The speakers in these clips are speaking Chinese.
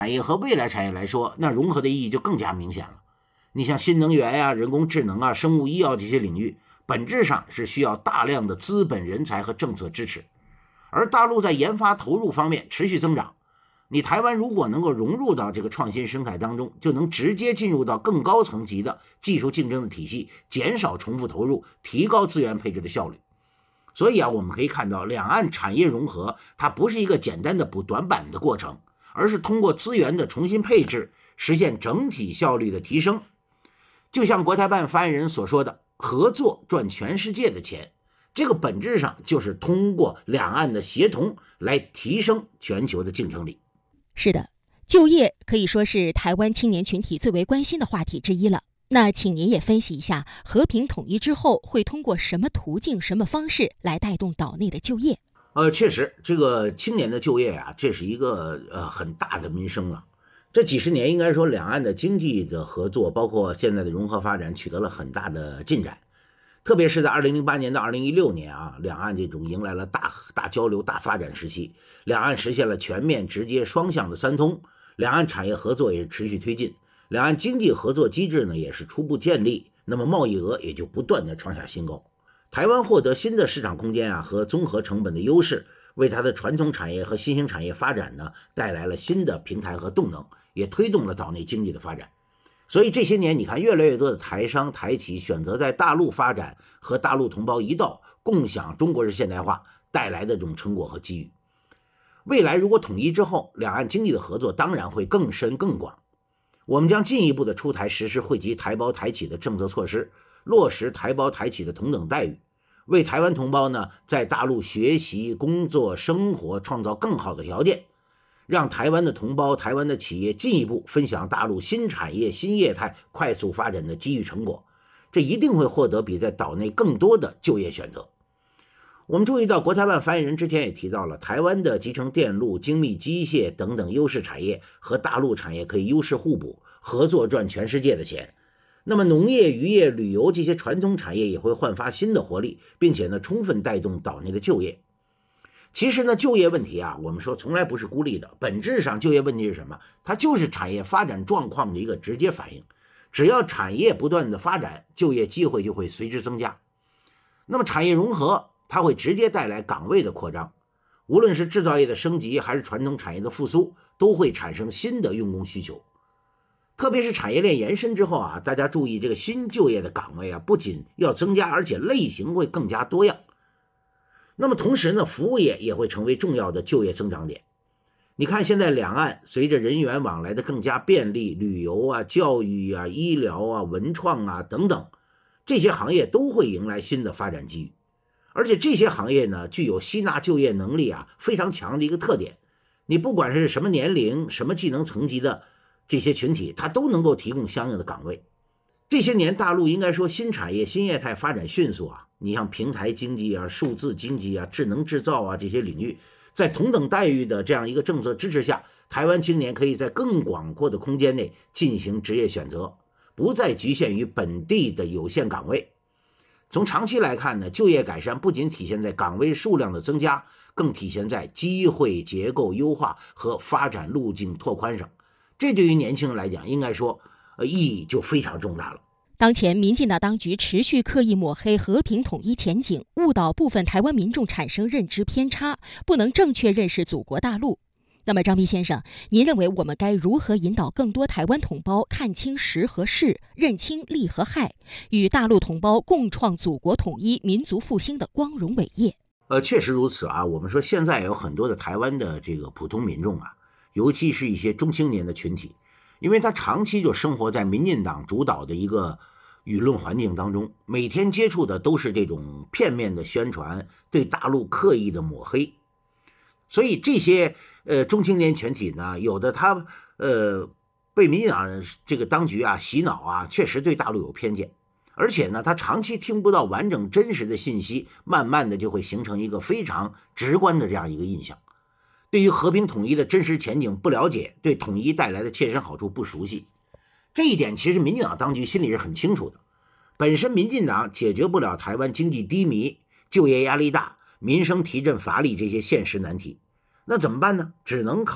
产业和未来产业来说，那融合的意义就更加明显了。你像新能源呀、人工智能啊、生物医药这些领域，本质上是需要大量的资本、人才和政策支持。而大陆在研发投入方面持续增长，你台湾如果能够融入到这个创新生态当中，就能直接进入到更高层级的技术竞争的体系，减少重复投入，提高资源配置的效率。所以啊，我们可以看到，两岸产业融合它不是一个简单的补短板的过程，而是通过资源的重新配置，实现整体效率的提升。就像国台办发言人所说的，合作赚全世界的钱，这个本质上就是通过两岸的协同来提升全球的竞争力。 是的，就业可以说是台湾青年群体最为关心的话题之一了。那请您也分析一下，和平统一之后会通过什么途径、什么方式来带动岛内的就业？ 确实，这个青年的就业啊，这是一个很大的民生啊。这几十年应该说，两岸的经济的合作，包括现在的融合发展，取得了很大的进展。特别是在2008年到2016年啊，两岸这种迎来了大交流、大发展时期，两岸实现了全面、直接、双向的三通，两岸产业合作也是持续推进，两岸经济合作机制呢也是初步建立，那么贸易额也就不断的创下新高。台湾获得新的市场空间啊和综合成本的优势，为它的传统产业和新兴产业发展呢带来了新的平台和动能，也推动了岛内经济的发展。所以这些年你看，越来越多的台商台企选择在大陆发展，和大陆同胞一道共享中国式现代化带来的这种成果和机遇。未来如果统一之后，两岸经济的合作当然会更深更广。我们将进一步的出台实施惠及台胞台企的政策措施，落实台胞台企的同等待遇，为台湾同胞呢在大陆学习、工作、生活创造更好的条件，让台湾的同胞、台湾的企业进一步分享大陆新产业、新业态快速发展的机遇成果，这一定会获得比在岛内更多的就业选择。我们注意到，国台办发言人之前也提到了，台湾的集成电路、精密机械等等优势产业和大陆产业可以优势互补，合作赚全世界的钱。那么农业、渔业、旅游这些传统产业也会焕发新的活力，并且呢，充分带动岛内的就业。其实呢，就业问题啊，我们说从来不是孤立的，本质上就业问题是什么？它就是产业发展状况的一个直接反应。只要产业不断的发展，就业机会就会随之增加。那么产业融合，它会直接带来岗位的扩张，无论是制造业的升级，还是传统产业的复苏，都会产生新的用工需求。特别是产业链延伸之后啊，大家注意这个新就业的岗位啊，不仅要增加，而且类型会更加多样。那么同时呢，服务业也会成为重要的就业增长点。你看现在两岸随着人员往来的更加便利，旅游啊、教育啊、医疗啊、文创啊等等，这些行业都会迎来新的发展机遇。而且这些行业呢，具有吸纳就业能力啊非常强的一个特点。你不管是什么年龄、什么技能层级的这些群体，它都能够提供相应的岗位。这些年大陆应该说新产业、新业态发展迅速啊，你像平台经济啊、数字经济啊、智能制造啊这些领域，在同等待遇的这样一个政策支持下，台湾青年可以在更广阔的空间内进行职业选择，不再局限于本地的有限岗位。从长期来看呢，就业改善不仅体现在岗位数量的增加，更体现在机会结构优化和发展路径拓宽上。这对于年轻人来讲，应该说意义就非常重大了。 当前民进党当局持续刻意抹黑和平统一前景，误导部分台湾民众产生认知偏差，不能正确认识祖国大陆。那么张斌先生，您认为我们该如何引导更多台湾同胞看清实和是，认清利和害，与大陆同胞共创祖国统一、民族复兴的光荣伟业？ 确实如此啊。我们说现在有很多的台湾的这个普通民众啊，尤其是一些中青年的群体，因为他长期就生活在民进党主导的一个舆论环境当中，每天接触的都是这种片面的宣传，对大陆刻意的抹黑。所以这些中青年群体呢，有的他被民进党这个当局啊洗脑啊，确实对大陆有偏见，而且呢他长期听不到完整真实的信息，慢慢的就会形成一个非常直观的这样一个印象。对于和平统一的真实前景不了解，对统一带来的切身好处不熟悉，这一点其实民进党当局心里是很清楚的。本身民进党解决不了台湾经济低迷、就业压力大、民生提振乏力这些现实难题，那怎么办呢？只能靠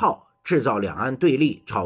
制造两岸对立，